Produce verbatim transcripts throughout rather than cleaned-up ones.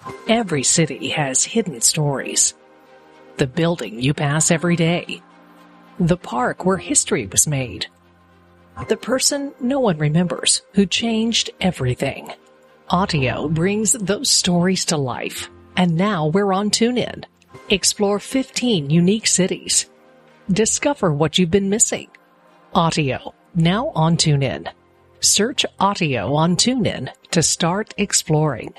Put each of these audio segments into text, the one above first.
Every city has hidden stories. The building you pass every day. The park where history was made. The person no one remembers who changed everything. Audio brings those stories to life. And now we're on TuneIn. Explore fifteen unique cities. Discover what you've been missing. Audio, now on TuneIn. Search Audio on TuneIn to start exploring.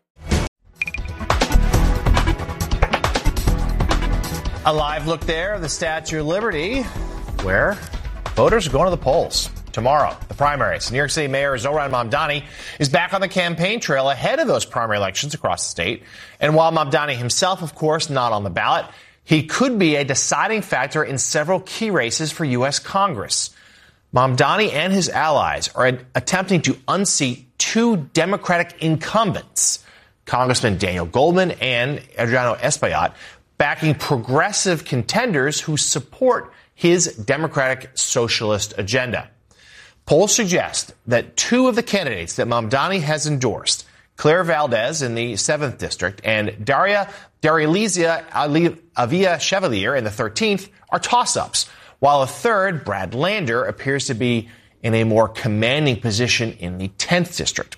A live look there of the Statue of Liberty, where voters are going to the polls. Tomorrow, the primaries. New York City Mayor Zohran Mamdani is back on the campaign trail ahead of those primary elections across the state. And while Mamdani himself, of course, not on the ballot, he could be a deciding factor in several key races for U S Congress. Mamdani and his allies are attempting to unseat two Democratic incumbents, Congressman Daniel Goldman and Adriano Espaillat, backing progressive contenders who support his democratic socialist agenda. Polls suggest that two of the candidates that Mamdani has endorsed, Claire Valdez in the seventh District and Daria Darylizia Avia Chevalier in the thirteenth, are toss-ups, while a third, Brad Lander, appears to be in a more commanding position in the tenth District.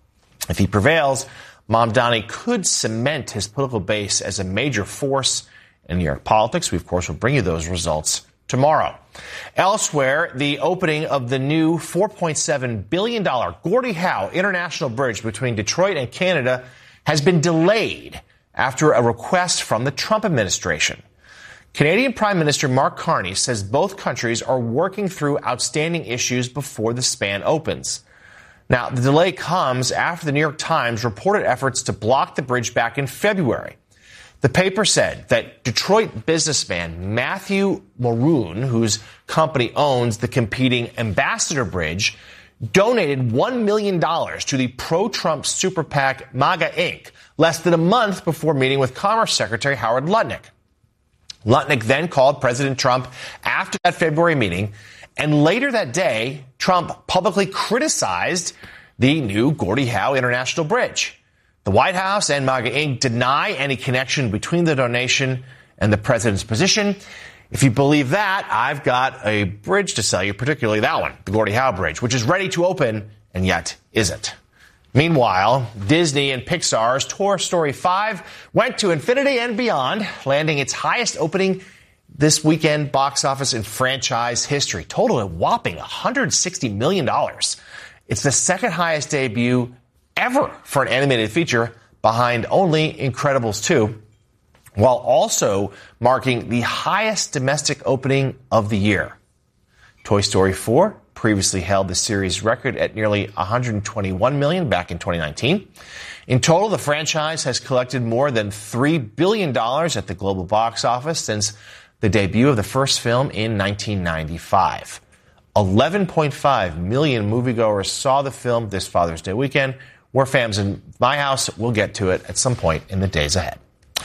If he prevails, Mamdani could cement his political base as a major force in New York politics. We, of course, will bring you those results tomorrow. Elsewhere, the opening of the new four point seven billion dollars Gordie Howe International Bridge between Detroit and Canada has been delayed after a request from the Trump administration. Canadian Prime Minister Mark Carney says both countries are working through outstanding issues before the span opens. Now, the delay comes after the New York Times reported efforts to block the bridge back in February. The paper said that Detroit businessman Matthew Maroon, whose company owns the competing Ambassador Bridge, donated one million dollars to the pro-Trump super PAC MAGA Incorporated less than a month before meeting with Commerce Secretary Howard Lutnick. Lutnick then called President Trump after that February meeting, and later that day, Trump publicly criticized the new Gordie Howe International Bridge. The White House and MAGA Incorporated deny any connection between the donation and the president's position. If you believe that, I've got a bridge to sell you, particularly that one, the Gordie Howe Bridge, which is ready to open and yet isn't. Meanwhile, Disney and Pixar's Toy Story five went to infinity and beyond, landing its highest opening this weekend box office in franchise history, total a whopping one hundred sixty million dollars. It's the second highest debut ever for an animated feature, behind only Incredibles two, while also marking the highest domestic opening of the year. Toy Story four previously held the series record at nearly one hundred twenty-one million dollars back in twenty nineteen. In total, the franchise has collected more than three billion dollars at the global box office since the debut of the first film in nineteen ninety-five. eleven point five million moviegoers saw the film this Father's Day weekend. We're fans in my house. We'll get to it at some point in the days ahead.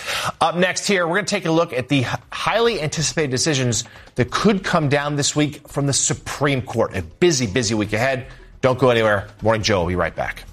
Up next here, we're going to take a look at the highly anticipated decisions that could come down this week from the Supreme Court. A busy, busy week ahead. Don't go anywhere. Morning Joe will be right back.